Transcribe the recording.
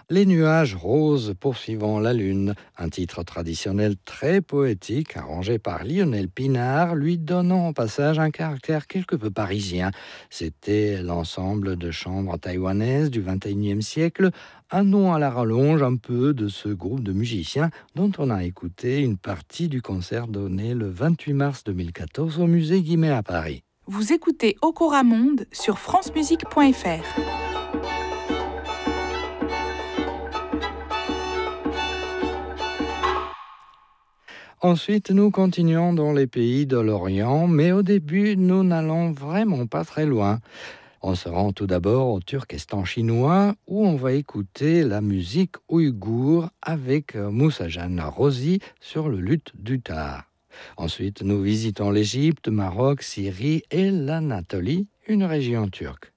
Les nuages roses poursuivant la lune, un titre traditionnel très poétique arrangé par Lionel Pinard, lui donnant au passage un caractère quelque peu parisien. C'était l'ensemble de chambres taïwanaises du XXIe siècle, un nom à la rallonge un peu de ce groupe de musiciens dont on a écouté une partie du concert donné le 28 mars 2014 au musée Guimet à Paris. Vous écoutez Okora Monde sur francemusique.fr. Ensuite, nous continuons dans les pays de l'Orient, mais au début, nous n'allons vraiment pas très loin. On se rend tout d'abord au Turkestan chinois, où on va écouter la musique ouïghour avec Moussa Jan Rosi sur le luth du tar. Ensuite, nous visitons l'Égypte, Maroc, Syrie et l'Anatolie, une région turque.